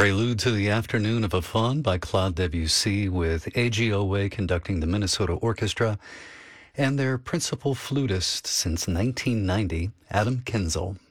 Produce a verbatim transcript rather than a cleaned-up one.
Prelude to the Afternoon of a Fun by Claude Debussy, with A G O A conducting the Minnesota Orchestra and their principal flutist since nineteen ninety, Adam Kinzel.